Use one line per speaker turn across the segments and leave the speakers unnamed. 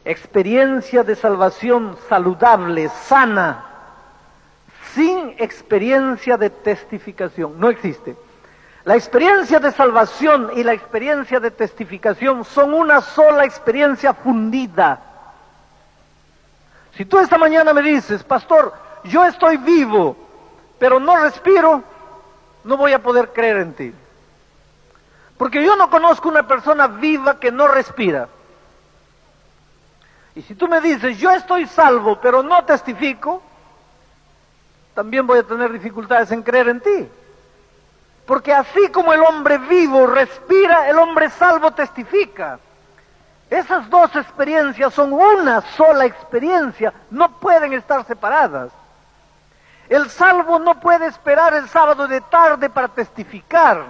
experiencia de salvación saludable, sana, sin experiencia de testificación. No existe. La experiencia de salvación y la experiencia de testificación son una sola experiencia fundida. Si tú esta mañana me dices, pastor, yo estoy vivo, pero no respiro, no voy a poder creer en ti. Porque yo no conozco una persona viva que no respira. Y si tú me dices, yo estoy salvo, pero no testifico, también voy a tener dificultades en creer en ti. Porque así como el hombre vivo respira, el hombre salvo testifica. Esas dos experiencias son una sola experiencia, no pueden estar separadas. El salvo no puede esperar el sábado de tarde para testificar.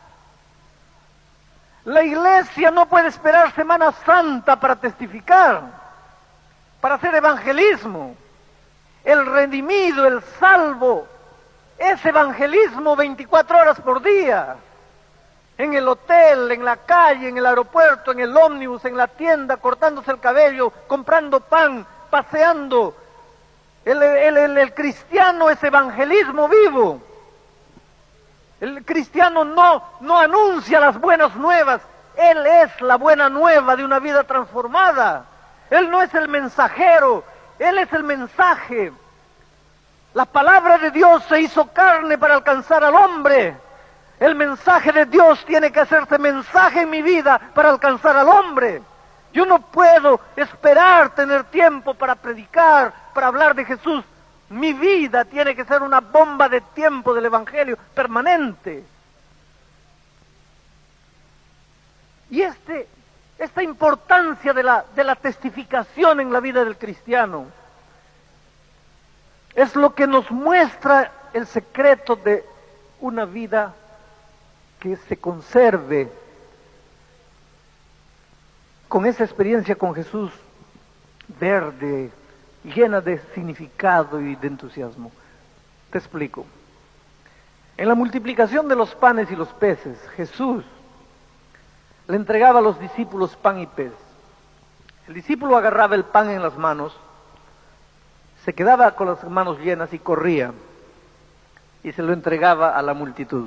La iglesia no puede esperar Semana Santa para testificar, para hacer evangelismo. El redimido, el salvo, es evangelismo 24 horas por día. En el hotel, en la calle, en el aeropuerto, en el ómnibus, en la tienda, cortándose el cabello, comprando pan, paseando. El cristiano es evangelismo vivo. El cristiano no anuncia las buenas nuevas. Él es la buena nueva de una vida transformada. Él no es el mensajero, Él es el mensaje. La palabra de Dios se hizo carne para alcanzar al hombre. El mensaje de Dios tiene que hacerse mensaje en mi vida para alcanzar al hombre. Yo no puedo esperar tener tiempo para predicar, para hablar de Jesús. Mi vida tiene que ser una bomba de tiempo del Evangelio permanente. Y esta importancia de la testificación en la vida del cristiano es lo que nos muestra el secreto de una vida que se conserve con esa experiencia con Jesús verde, llena de significado y de entusiasmo. Te explico. En la multiplicación de los panes y los peces, Jesús le entregaba a los discípulos pan y pez. El discípulo agarraba el pan en las manos, se quedaba con las manos llenas y corría, y se lo entregaba a la multitud.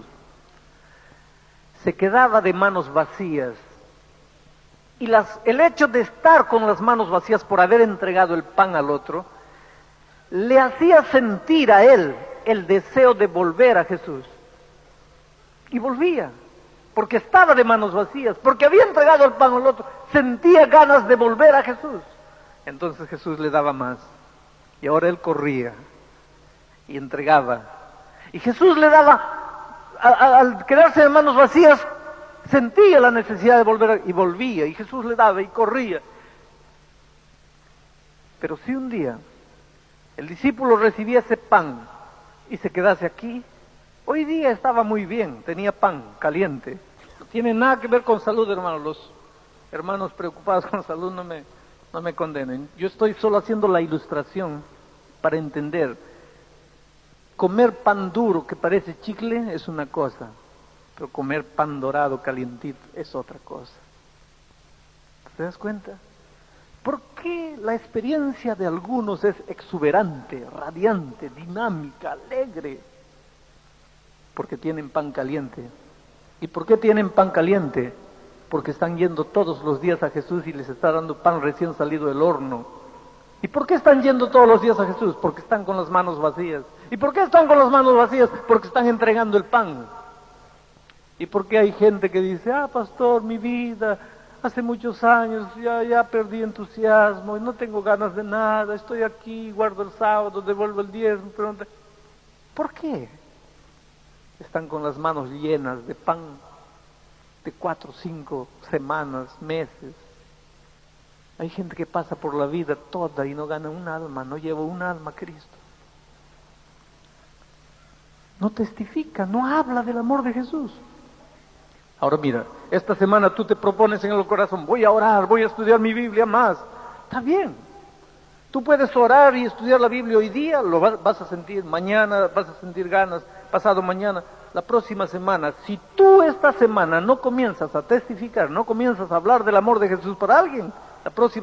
Se quedaba de manos vacías, y el hecho de estar con las manos vacías por haber entregado el pan al otro, le hacía sentir a él el deseo de volver a Jesús. Y volvía, porque estaba de manos vacías, porque había entregado el pan al otro, sentía ganas de volver a Jesús. Entonces Jesús le daba más, y ahora él corría y entregaba. Y Jesús le daba, al quedarse de manos vacías, sentía la necesidad de volver y volvía, y Jesús le daba y corría. Pero si un día el discípulo recibía ese pan y se quedase aquí, hoy día estaba muy bien, tenía pan caliente. No tiene nada que ver con salud, hermanos. Los hermanos preocupados con salud no me condenen. Yo estoy solo haciendo la ilustración para entender. Comer pan duro que parece chicle es una cosa, pero comer pan dorado calientito es otra cosa. ¿Te das cuenta? ¿Por qué la experiencia de algunos es exuberante, radiante, dinámica, alegre? Porque tienen pan caliente. ¿Y por qué tienen pan caliente? Porque están yendo todos los días a Jesús y les está dando pan recién salido del horno. ¿Y por qué están yendo todos los días a Jesús? Porque están con las manos vacías. ¿Y por qué están con las manos vacías? Porque están entregando el pan. ¿Y por qué hay gente que dice, pastor, mi vida, hace muchos años ya perdí entusiasmo y no tengo ganas de nada, estoy aquí, guardo el sábado, devuelvo el diezmo? ¿Por qué? Están con las manos llenas de pan de 4, 5 semanas, meses. Hay gente que pasa por la vida toda y no gana un alma, no lleva un alma a Cristo. No testifica, no habla del amor de Jesús. Ahora mira, esta semana tú te propones en el corazón, voy a orar, voy a estudiar mi Biblia más. Está bien. Tú puedes orar y estudiar la Biblia hoy día, lo vas a sentir, mañana vas a sentir ganas, pasado mañana, la próxima semana. Si tú esta semana no comienzas a testificar, no comienzas a hablar del amor de Jesús para alguien, la próxima